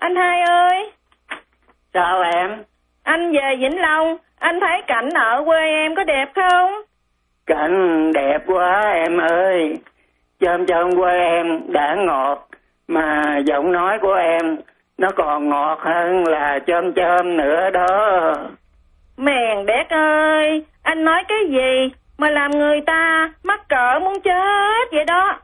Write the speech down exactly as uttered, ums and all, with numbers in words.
Anh hai ơi. Sao em? Anh về Vĩnh Long, anh thấy cảnh ở quê em có đẹp không? Cảnh đẹp quá em ơi. Chôm chôm quê em đã ngọt, mà giọng nói của em nó còn ngọt hơn là chôm chôm nữa đó. Mèn đét ơi, anh nói cái gì mà làm người ta mắc cỡ muốn chết vậy đó.